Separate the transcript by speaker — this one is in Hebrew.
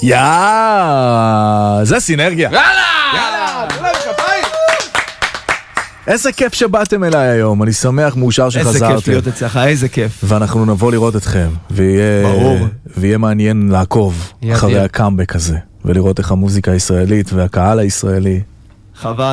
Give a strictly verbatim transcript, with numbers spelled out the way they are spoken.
Speaker 1: יאה, זה סינרגיה.
Speaker 2: יאללה! יאללה! תנו להם כפיים!
Speaker 1: איזה כיף שבאתם אליי היום, אני שמח, מאושר שחזרתם.
Speaker 3: איזה כיף להיות אצלך, איזה כיף.
Speaker 1: ואנחנו נבוא לראות אתכם, ויהיה,
Speaker 3: ברור.
Speaker 1: ויהיה מעניין לעקוב
Speaker 2: יד
Speaker 1: אחרי
Speaker 2: יד.
Speaker 1: הקאמבק הזה, ולראות איך המוזיקה הישראלית והקהל הישראלי
Speaker 3: חבל.